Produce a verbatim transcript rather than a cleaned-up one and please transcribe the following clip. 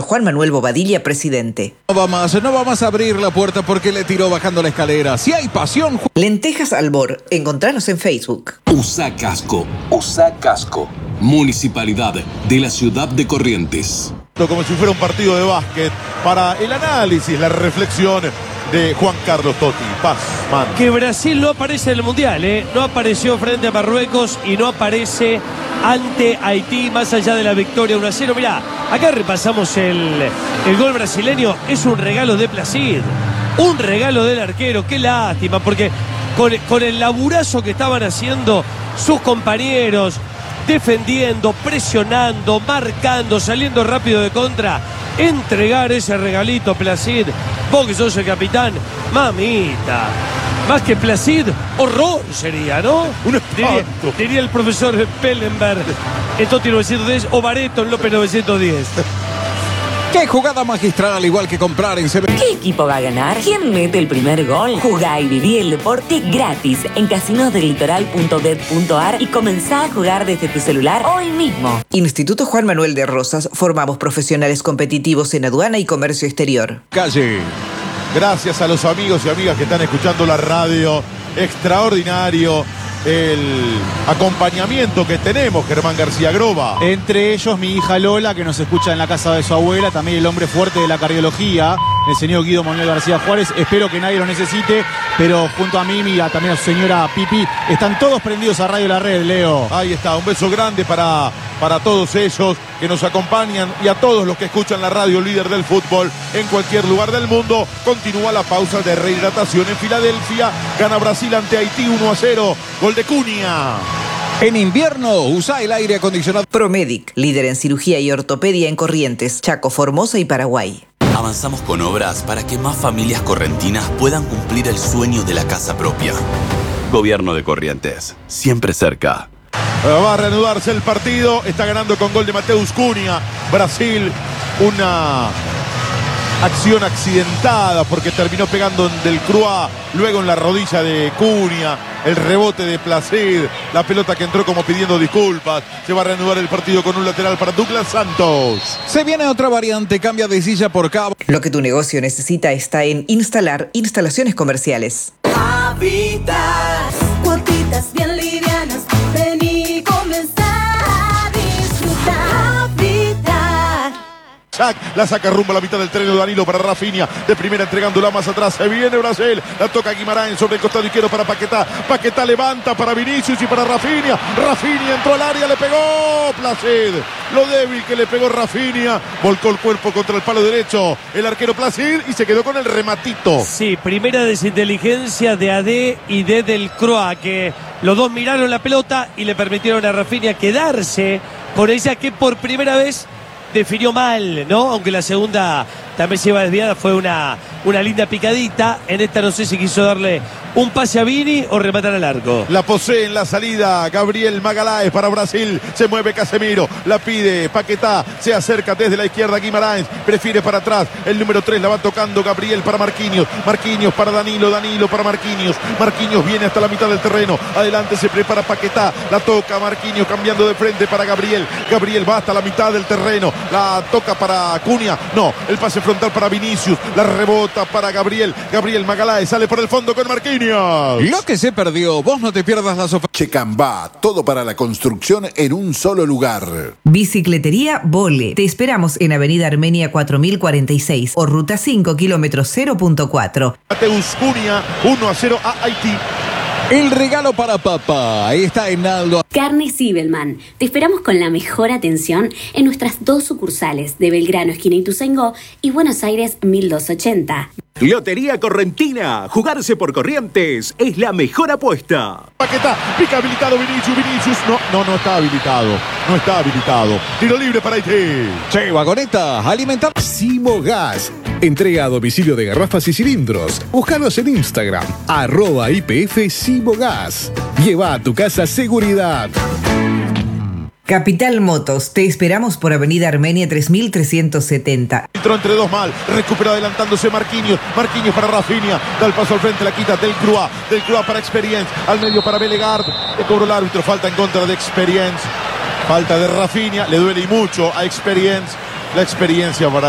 por Juan Manuel Bobadilla, presidente. No va más, no va más a abrir la puerta porque le tiró bajando la escalera. Si hay pasión... Lentejas Albor, encontranos en Facebook. Usa casco, usa casco. Municipalidad de la ciudad de Corrientes. Como si fuera un partido de básquet para el análisis, la reflexión de Juan Carlos Totti. Paz, man. Que Brasil no aparece en el Mundial, ¿eh? No apareció frente a Marruecos y no aparece ante Haití, más allá de la victoria uno a cero. Mirá, acá repasamos el, el gol brasileño. Es un regalo de Placid, un regalo del arquero. Qué lástima, porque con, con el laburazo que estaban haciendo sus compañeros, defendiendo, presionando, marcando, saliendo rápido de contra, entregar ese regalito, Placid. Vos que sos el capitán, mamita. Más que Placid, horror sería, ¿no? Un diría, espanto. diría el profesor Pellenberg en Totti novecientos diez o Bareto en López novecientos diez. ¡Qué jugada magistral! Igual que comprar en C B. ¿Qué equipo va a ganar? ¿Quién mete el primer gol? Jugá y viví el deporte gratis en casinos del litoral punto bet punto ar y comenzá a jugar desde tu celular hoy mismo. Instituto Juan Manuel de Rosas, formamos profesionales competitivos en aduana y comercio exterior. Calle. Gracias a los amigos y amigas que están escuchando la radio. Extraordinario el acompañamiento que tenemos, Germán García Groba. Entre ellos mi hija Lola, que nos escucha en la casa de su abuela, también el hombre fuerte de la cardiología, el señor Guido Manuel García Juárez. Espero que nadie lo necesite, pero junto a mí, mira, también a su señora Pipi, están todos prendidos a Radio La Red, Leo. Ahí está, un beso grande para, para todos ellos que nos acompañan y a todos los que escuchan la radio líder del fútbol en cualquier lugar del mundo. Continúa la pausa de rehidratación en Filadelfia. Gana Brasil ante Haití uno a cero. Gol de Cunha. En invierno, usa el aire acondicionado. Promedic, líder en cirugía y ortopedia en Corrientes, Chaco, Formosa y Paraguay. Avanzamos con obras para que más familias correntinas puedan cumplir el sueño de la casa propia. Gobierno de Corrientes, siempre cerca. Va a reanudarse el partido. Está ganando con gol de Mateus Cunha. Brasil, una acción accidentada porque terminó pegando en Delcroix, luego en la rodilla de Cunha, el rebote de Placid, la pelota que entró como pidiendo disculpas. Se va a reanudar el partido con un lateral para Douglas Santos. Se viene otra variante, cambia de silla por cabo. Lo que tu negocio necesita está en Instalar Instalaciones Comerciales. Habitas, cuotitas bien livianas, vení y comenzá a disfrutar. Habitar. La saca rumbo a la mitad del terreno Danilo para Rafinha. De primera entregándola más atrás. Se viene Brasil. La toca Guimarães sobre el costado izquierdo para Paquetá. Paquetá levanta para Vinicius y para Rafinha. Rafinha entró al área, le pegó Placid. Lo débil que le pegó Rafinha. Volcó el cuerpo contra el palo derecho el arquero Placid y se quedó con el rematito. Sí, primera desinteligencia de A D y de Delcroix, que los dos miraron la pelota y le permitieron a Rafinha quedarse con ella, que por primera vez definió mal, ¿no? Aunque la segunda también se iba desviada, fue una, una linda picadita. En esta no sé si quiso darle un pase a Vini o rematar al arco. La posee en la salida Gabriel Magaláes para Brasil. Se mueve Casemiro, la pide Paquetá, se acerca desde la izquierda Guimarães, prefiere para atrás. El número tres la va tocando Gabriel para Marquinhos. Marquinhos para Danilo, Danilo para Marquinhos. Marquinhos viene hasta la mitad del terreno. Adelante se prepara Paquetá, la toca Marquinhos cambiando de frente para Gabriel. Gabriel va hasta la mitad del terreno. La toca para Cunha. No, el pase frontal para Vinicius. La rebota para Gabriel. Gabriel Magaláes sale por el fondo con Marquinhos. Lo que se perdió, vos no te pierdas las ofertas. Checambá, todo para la construcción en un solo lugar. Bicicletería Vole. Te esperamos en Avenida Armenia cuatro mil cuarenta y seis o Ruta cinco, kilómetro cero punto cuatro. Mateus Cunha, uno a cero a Haití. El regalo para papá. Ahí está Enaldo. Carnes Zibelman. Te esperamos con la mejor atención en nuestras dos sucursales de Belgrano, esquina Ituzaingó, y Buenos Aires mil doscientos ochenta. Lotería Correntina. Jugarse por Corrientes es la mejor apuesta. Paquetá, pica habilitado Vinicius, Vinicius. No, no, no está habilitado. No está habilitado. Tiro libre para Haití. Che, vagoneta, alimentar. Simogas. Entrega a domicilio de garrafas y cilindros. Búscanos en Instagram, arroba I P F Simogas. Lleva a tu casa seguridad. Capital Motos, te esperamos por Avenida Armenia tres mil trescientos setenta. Entró entre dos mal, recupera adelantándose Marquinhos. Marquinhos para Rafinha, da el paso al frente, la quita Delcroix. Delcroix para Experience, al medio para Belegard. Le cobró el árbitro, falta en contra de Experience. Falta de Rafinha, le duele y mucho a Experience. La experiencia para